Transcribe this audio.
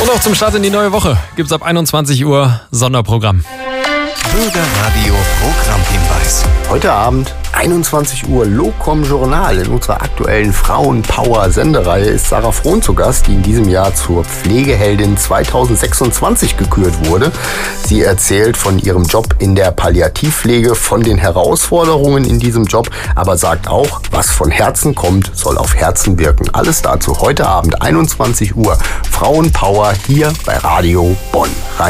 Und auch zum Start in die neue Woche gibt's ab 21 Uhr Sonderprogramm. Bürgerradio Programmhinweis. Heute Abend, 21 Uhr, Locom Journal. In unserer aktuellen Frauenpower-Sendereihe ist Sarah Frohn zu Gast, die in diesem Jahr zur Pflegeheldin 2026 gekürt wurde. Sie erzählt von ihrem Job in der Palliativpflege, von den Herausforderungen in diesem Job, aber sagt auch, was von Herzen kommt, soll auf Herzen wirken. Alles dazu heute Abend, 21 Uhr, Frauenpower hier bei Radio Bonn.